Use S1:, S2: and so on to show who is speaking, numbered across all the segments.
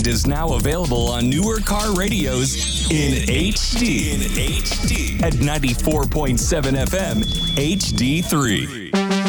S1: and is now available on newer car radios in HD. At 94.7 FM, HD3.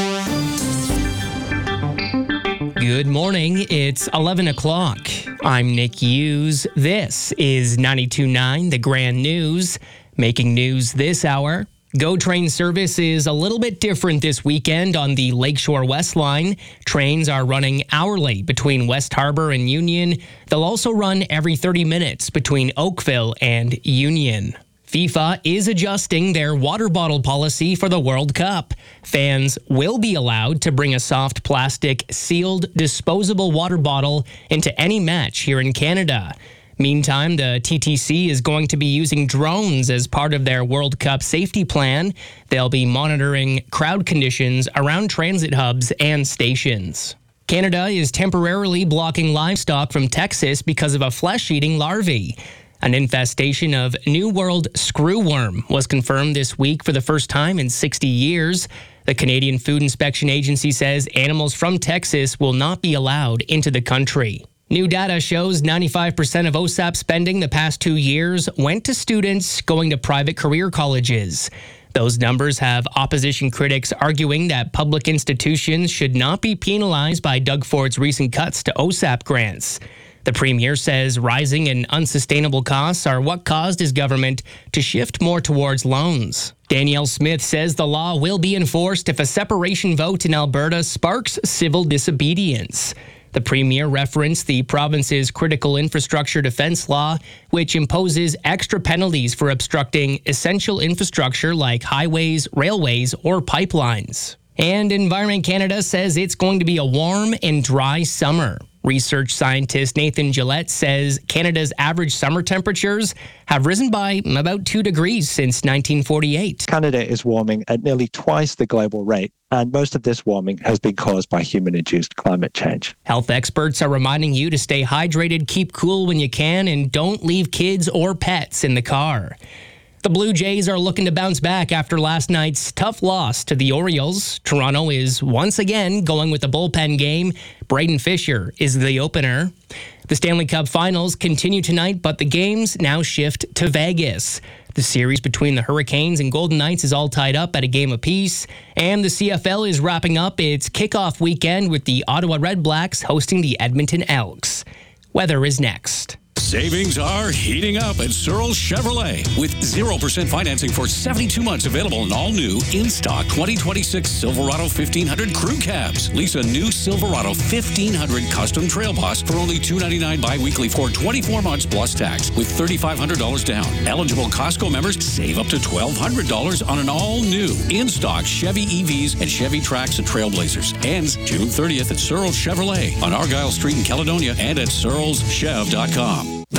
S2: Good morning. It's 11 o'clock. I'm Nick Hughes. This is 92.9 The Grand News. Making news this hour. GO train service is a little bit different this weekend on the Lakeshore West Line. Trains are running hourly between West Harbor and Union. They'll also run every 30 minutes between Oakville and Union. FIFA is adjusting their water bottle policy for the World Cup. Fans will be allowed to bring a soft plastic sealed disposable water bottle into any match here in Canada. Meantime, the TTC is going to be using drones as part of their World Cup safety plan. They'll be monitoring crowd conditions around transit hubs and stations. Canada is temporarily blocking livestock from Texas because of a flesh-eating larvae. An infestation of New World screwworm was confirmed this week for the first time in 60 years. The Canadian Food Inspection Agency says animals from Texas will not be allowed into the country. New data shows 95% of OSAP spending the past 2 years went to students going to private career colleges. Those numbers have opposition critics arguing that public institutions should not be penalized by Doug Ford's recent cuts to OSAP grants. The Premier says rising and unsustainable costs are what caused his government to shift more towards loans. Danielle Smith says the law will be enforced if a separation vote in Alberta sparks civil disobedience. The Premier referenced the province's critical infrastructure defense law, which imposes extra penalties for obstructing essential infrastructure like highways, railways, or pipelines. And Environment Canada says it's going to be a warm and dry summer. Research scientist Nathan Gillette says Canada's average summer temperatures have risen by about 2 degrees since 1948.
S3: Canada is warming at nearly twice the global rate, and most of this warming has been caused by human-induced climate change.
S2: Health experts are reminding you to stay hydrated, keep cool when you can, and don't leave kids or pets in the car. The Blue Jays are looking to bounce back after last night's tough loss to the Orioles. Toronto is once again going with a bullpen game. Braden Fisher is the opener. The Stanley Cup Finals continue tonight, but the games now shift to Vegas. The series between the Hurricanes and Golden Knights is all tied up at a game apiece. And the CFL is wrapping up its kickoff weekend with the Ottawa Redblacks hosting the Edmonton Elks. Weather is next.
S4: Savings are heating up at Searles Chevrolet with 0% financing for 72 months available in all new in-stock 2026 Silverado 1500 crew cabs. Lease a new Silverado 1500 custom trail boss for only $299 bi-weekly for 24 months plus tax with $3,500 down. Eligible Costco members save up to $1,200 on an all-new in-stock Chevy EVs and Chevy Trax and Trailblazers. Ends June 30th at Searles Chevrolet on Argyle Street in Caledonia and at searleschev.com.
S5: 92.9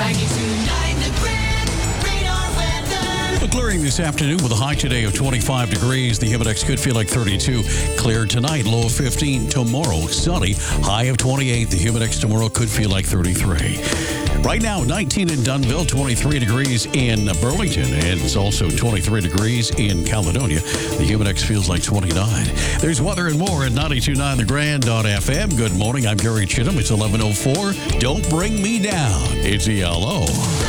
S5: The Grand Radar Weather.
S6: Clearing this afternoon with a high today of 25 degrees. The Humidex could feel like 32. Clear tonight, low of 15. Tomorrow, sunny, high of 28. The Humidex tomorrow could feel like 33. Right now, 19 in Dunnville, 23 degrees in Burlington, and it's also 23 degrees in Caledonia. The Humidex feels like 29. There's weather and more at 92.9 The Grand.fm. Good morning, I'm Gary Chittum. It's 11:04. Don't bring me down. It's ELO.